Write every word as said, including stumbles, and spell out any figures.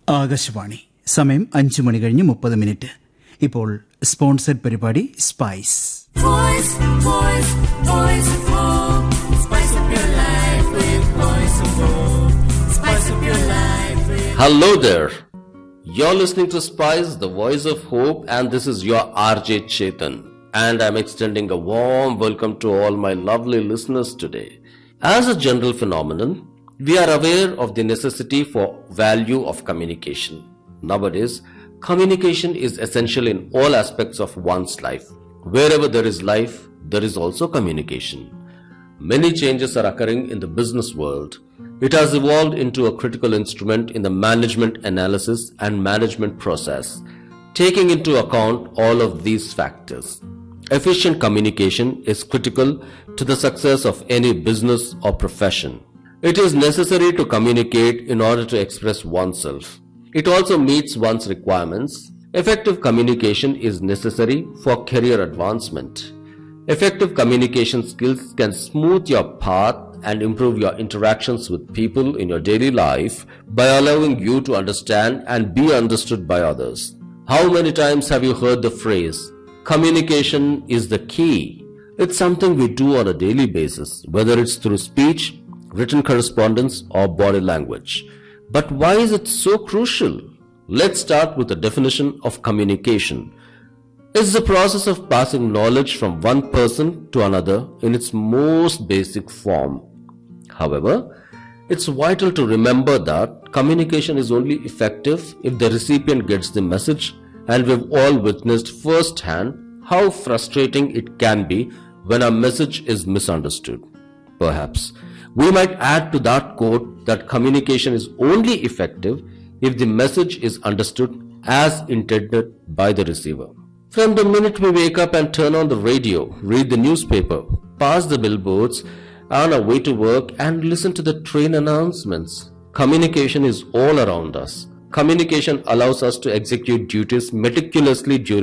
ആകാശവാണി. സമയം അഞ്ചു മണി കഴിഞ്ഞ് മുപ്പത് മിനിറ്റ്. ഇപ്പോൾ സ്പോൺസർഡ് പരിപാടി spice. Hello there. You're listening to Spice, the voice of hope, and this is your R J Chetan. And I'm extending a warm welcome to all my lovely listeners today. As a general phenomenon, we are aware of the necessity for value of communication. Nowadays, communication is essential in all aspects of one's life. Wherever there is life, there is also communication. Many changes are occurring in the business world. It has evolved into a critical instrument in the management analysis and management process, taking into account all of these factors. Efficient communication is critical to the success of any business or profession. It is necessary to communicate in order to express oneself. It also meets one's requirements. Effective communication is necessary for career advancement. Effective communication skills can smooth your path and improve your interactions with people in your daily life by allowing you to understand and be understood by others. How many times have you heard the phrase, communication is the key? It's something we do on a daily basis, whether it's through speech, written correspondence, or body language. But why is it so crucial? Let's start with the definition of communication. It's the process of passing knowledge from one person to another in its most basic form. However, it's vital to remember that communication is only effective if the recipient gets the message, and we've all witnessed firsthand how frustrating it can be when a message is misunderstood. Perhaps we might add to that quote that communication is only effective if the message is understood as intended by the receiver. From the minute we wake up and turn on the radio, read the newspaper, pass the billboards, on our way to work and listen to the train announcements, communication is all around us. Communication allows us to execute duties meticulously during